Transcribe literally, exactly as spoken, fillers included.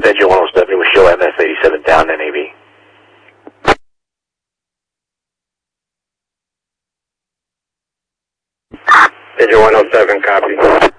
Engine one oh seven with show M S eighty-seven down N A V. Engine one oh seven, copy.